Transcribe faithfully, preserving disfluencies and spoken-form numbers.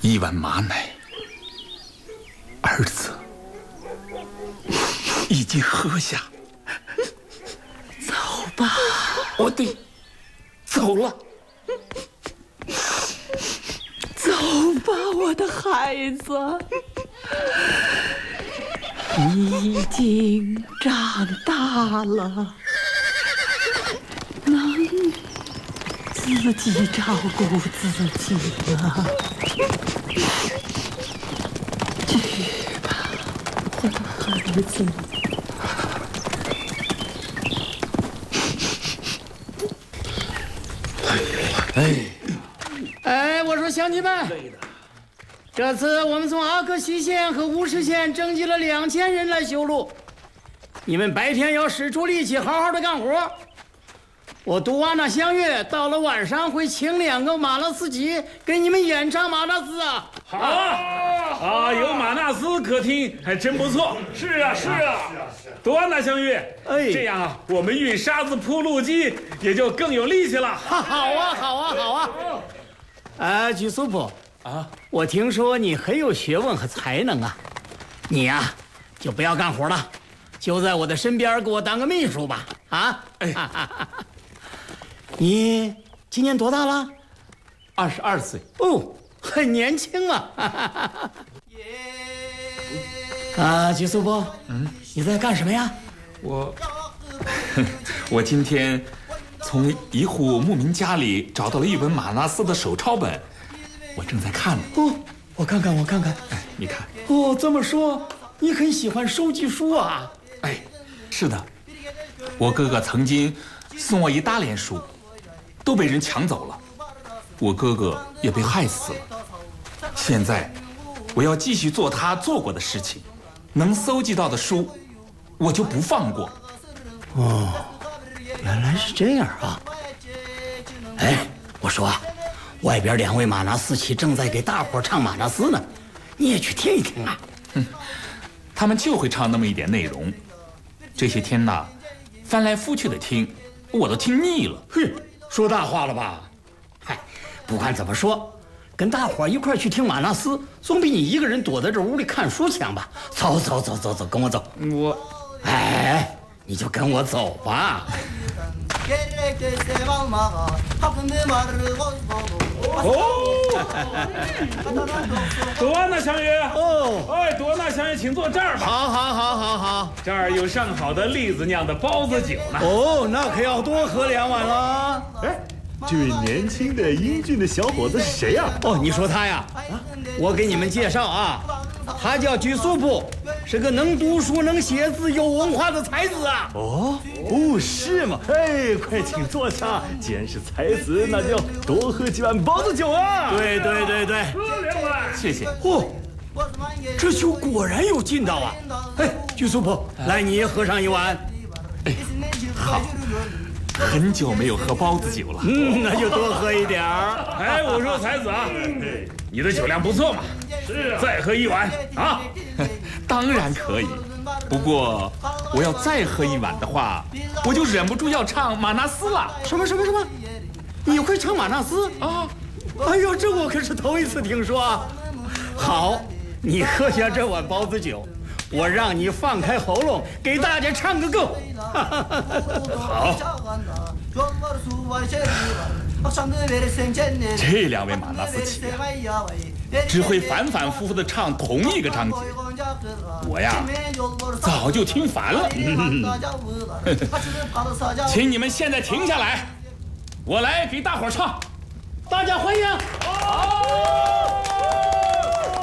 一碗马奶，儿子已经喝下。 走吧， 我得走了。 走吧，我的孩子，你已经长大了，能自己照顾自己了。去吧，我的孩子。 哎，哎，我说乡亲们，这次我们从阿克西县和乌石县征集了两千人来修路，你们白天要使出力气，好好的干活。我杜瓦纳相约到了晚上会请两个马纳斯旗给你们演唱马纳斯啊！ 好啊！啊，有马纳斯可听，还真不错。是啊，是啊。杜瓦纳相约，哎，这样啊，我们运沙子铺路基也就更有力气了。 好啊，好啊，好啊！啊，居苏普啊，我听说你很有学问和才能啊，你呀、啊、就不要干活了，就在我的身边给我当个秘书吧。啊，哎。你今年多大了？ 二十二岁。 哦，很年轻嘛。啊，居苏波，嗯，你在干什么呀？ 我，我今天从一户牧民家里找到了一本马纳斯的手抄本，我正在看呢。 哦，我看看，我看看。 哎，你看。 哦，这么说，你很喜欢收集书啊？ 哎，是的，我哥哥曾经送我一大连书。都被人抢走了，我哥哥也被害死了。现在，我要继续做他做过的事情，能搜集到的书，我就不放过。 哦，原来是这样啊！哎，我说啊，外边两位马纳斯旗正在给大伙唱马纳斯呢，你也去听一听啊。 嗯，他们就会唱那么一点内容，这些天呐，翻来覆去的听，我都听腻了。 哼。说大话了吧？嗨，不管怎么说，跟大伙一块去听马纳斯，总比你一个人躲在这屋里看书强吧？走走走走走，跟我走。 我， 哎，你就跟我走吧。 哦，杜瓦纳相约哦，哎，杜瓦纳相约，请坐这儿吧。 好，好，好，好，好， 这儿有上好的栗子酿的包子酒呢。 哦，那可要多喝两碗了。 哎，这位年轻的英俊的小伙子是谁呀？ 哦，你说他呀？啊，我给你们介绍啊，他叫居苏布，是个能读书、能写字、有文化的才子啊。 哦，哦，是吗？哎，快请坐下。既然是才子，那就要多喝几碗包子酒啊。 对对对对， 喝两碗， 谢谢。 哦，这酒果然有劲道啊！哎，居苏布，来，你也喝上一碗。 哎，好。很久没有喝包子酒了， 嗯，那就多喝一点儿。 哎，我说才子啊，你的酒量不错嘛，是啊，再喝一碗啊。 当然可以，不过我要再喝一碗的话，我就忍不住要唱马纳斯了。 什么什么什么？你会唱马纳斯啊？哎呦，这我可是头一次听说啊。好，你喝下这碗包子酒，我让你放开喉咙，给大家唱个够。 好。 这两位马纳斯旗啊，只会反反复复地唱同一个章节，我呀早就听烦了。嗯、请你们现在停下来，我来给大伙唱，大家欢迎。好。